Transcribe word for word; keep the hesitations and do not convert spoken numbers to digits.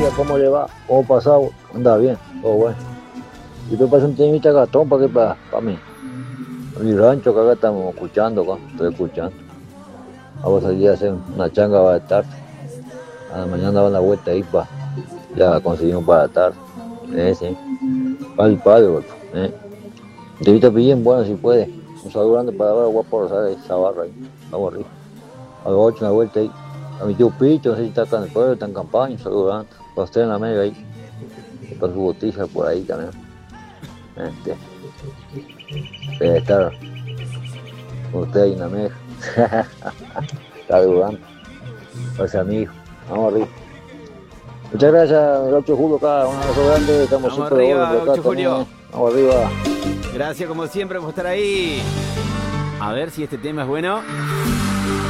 días, ¿cómo le va? ¿Cómo pasado? Anda bien, todo bueno. Y tú pasas un temita gatón para que para pa mí. A mi rancho que acá estamos escuchando, acá, estoy escuchando. Vamos a ir a hacer una changa para la tarde. A la mañana va una vuelta ahí para, ya conseguimos para la tarde. Eh, sí. Para el padre, golfo. Eh. Temita bien bueno si puede. Un saludo grande para ahora, guapo Rosales, esa barra ahí. Vamos arriba. A las ocho una vuelta ahí. A mi tío Picho, no sé si está acá en el pueblo, está en campaña, un saludo grande. Para usted en la mega ahí. Y para su botija por ahí también. Este. Debe estar con usted ahí en la mega. Está dudando. Pues amigo. Vamos arriba. Muchas gracias, Gaucho Julio acá, un abrazo grande, estamos Vamos súper arriba, buenos por acá Gaucho Julio. también. Vamos arriba. Gracias como siempre por estar ahí. A ver si este tema es bueno.